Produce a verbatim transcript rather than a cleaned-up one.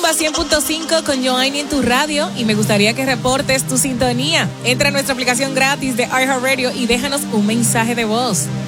a cien punto cinco con Joanny en tu radio y me gustaría que reportes tu sintonía. Entra a nuestra aplicación gratis de iHeartRadio y déjanos un mensaje de voz.